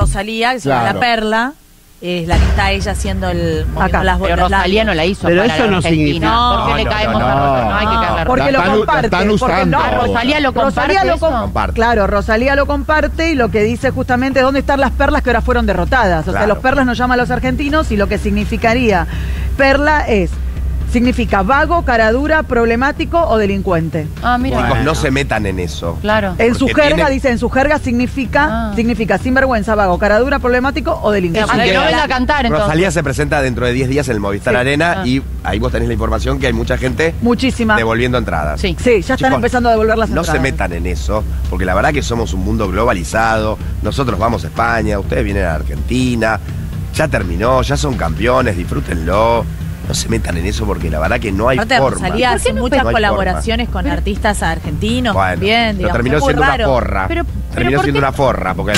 Rosalía, que se llama La Perla. Es la que está ella haciendo el las pero Rosalía no la hizo pero para eso no significa. ¿Por qué le caemos a Rosalía? No hay que caerle a porque lo comparte. Están usando. Rosalía lo comparte. Claro, Rosalía lo comparte y lo que dice justamente es dónde están las perlas que ahora fueron derrotadas. O sea, los perlas nos llaman a los argentinos y lo que significaría perla significa vago, caradura, problemático o delincuente. Ah, mira. Chicos, no se metan en eso. Claro. En su jerga, dice, en su jerga significa sinvergüenza, vago, caradura, problemático o delincuente. Que no venga a cantar, entonces. Rosalía se presenta dentro de 10 días en el Movistar Arena y ahí vos tenés la información que hay mucha gente devolviendo entradas. Sí, ya están empezando a devolver las entradas. No se metan en eso, porque la verdad que somos un mundo globalizado. Nosotros vamos a España, ustedes vienen a Argentina. Ya terminó, ya son campeones, disfrútenlo. No se metan en eso porque la verdad que no hay forma. Rosalía hace muchas colaboraciones con artistas argentinos también. Pero terminó siendo una forra. Terminó siendo una forra porque...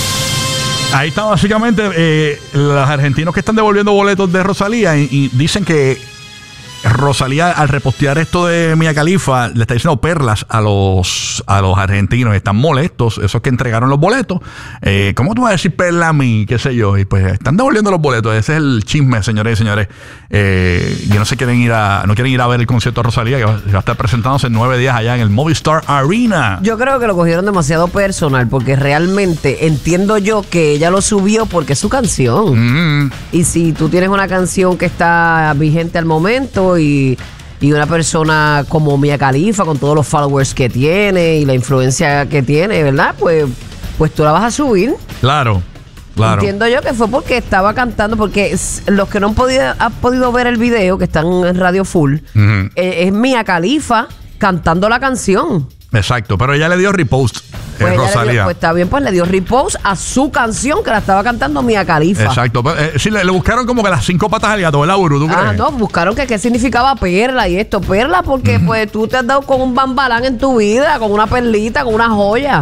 Ahí está básicamente los argentinos que están devolviendo boletos de Rosalía y dicen que Rosalía, al repostear esto de Mia Khalifa, le está diciendo perlas a los argentinos. Están molestos, esos que entregaron los boletos. ¿Cómo tú vas a decir perla a mí? ¿Qué sé yo? Y pues están devolviendo los boletos. Ese es el chisme, señores y señores. Y no quieren ir a ver el concierto de Rosalía, que va a estar presentándose en 9 días allá en el Movistar Arena. Yo creo que lo cogieron demasiado personal, porque realmente entiendo yo que ella lo subió porque es su canción. Y si tú tienes una canción que está vigente al momento y una persona como Mia Khalifa, con todos los followers que tiene y la influencia que tiene, ¿verdad? Pues tú la vas a subir. Claro. Entiendo yo que fue porque estaba cantando, porque los que no han podido ver el video, que están en Radio Full, es Mia Khalifa cantando la canción. Exacto, pero ella le dio repost. Pues Rosalía. Pues está bien, pues le dio repost a su canción que la estaba cantando Mia Khalifa. Exacto. Sí, le buscaron como que las 5 patas al gato, ¿verdad, Buru? ¿Tú crees? No, buscaron que qué significaba perla y esto. Perla porque pues tú te has dado con un bambalán en tu vida, con una perlita, con una joya.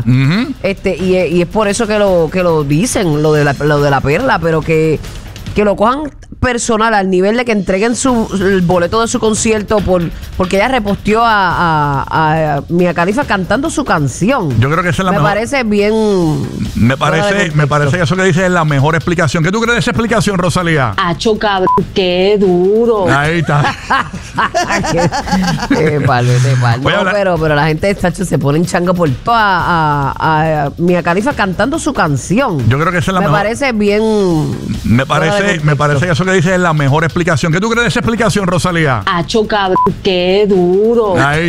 Y es por eso que lo dicen, lo de la perla, pero que lo cojan personal al nivel de que entreguen el boleto de su concierto porque ella reposteó a Mia Khalifa cantando su canción. Yo creo que esa es la mejor. Me parece bien. Me parece que eso que dice es la mejor explicación. ¿Qué tú crees de esa explicación, Rosalía? Acho, cabrón, qué duro. Ahí está. Pero la gente se pone en changa por a Mia Khalifa cantando su canción. Yo creo que esa es la mejor. Me parece bien. Me parece que eso que dice es la mejor explicación. ¿Qué tú crees de esa explicación, Rosalía? Acho, cabrón, qué duro. Ahí